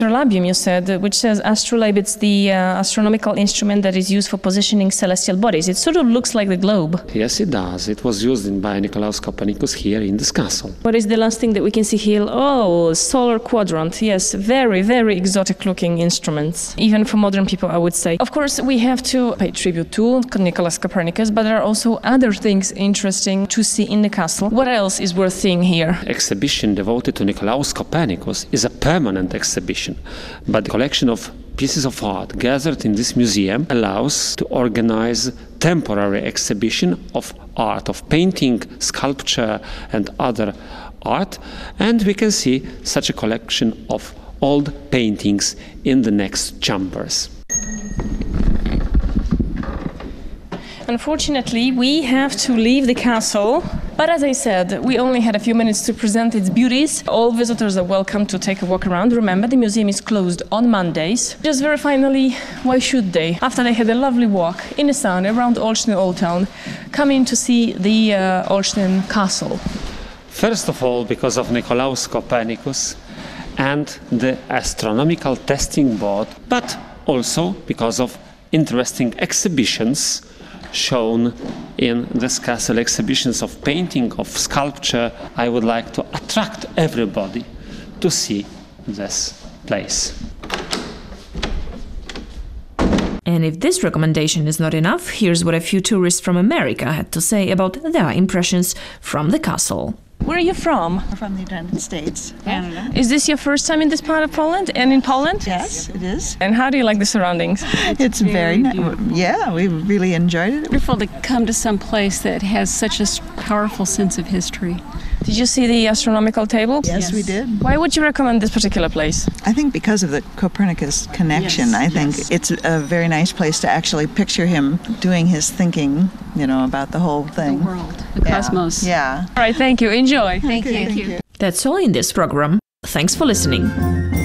Astrolabium, you said, which says astrolabe, it's the astronomical instrument that is used for positioning celestial bodies. It sort of looks like the globe. Yes, it does. It was used by Nicolaus Copernicus here in this castle. What is the last thing that we can see here? Oh, solar quadrant. Yes, very, very exotic looking instruments. Even for modern people, I would say. Of course, we have to pay tribute to Nicolaus Copernicus, but there are also other things interesting to see in the castle. What else is worth seeing here? Exhibition devoted to Nicolaus Copernicus is a permanent exhibition, but the collection of pieces of art gathered in this museum allows to organize temporary exhibition of art, of painting, sculpture and other art, and we can see such a collection of old paintings in the next chambers. Unfortunately, we have to leave the castle, but as I said, we only had a few minutes to present its beauties. All visitors are welcome to take a walk around. Remember, the museum is closed on Mondays. Just very finally, why should they? After they had a lovely walk in the sun around Olsztyn Old Town, come in to see the Olsztyn Castle. First of all, because of Nicolaus Copernicus and the astronomical testing board, but also because of interesting exhibitions shown in this castle, exhibitions of painting, of sculpture. I would like to attract everybody to see this place. And if this recommendation is not enough, here's what a few tourists from America had to say about their impressions from the castle. Where are you from? From the United States, Canada. Is this your first time in this part of Poland and in Poland? Yes, it is. And how do you like the surroundings? It's very nice. Yeah, we really enjoyed it. Wonderful to come to some place that has such a powerful sense of history. Did you see the astronomical table? Yes, we did. Why would you recommend this particular place? I think because of the Copernicus connection. Yes, I think it's a very nice place to actually picture him doing his thinking, about the whole thing. The world, the cosmos. Yeah. All right, thank you. Enjoy. Thank you. That's all in this program. Thanks for listening.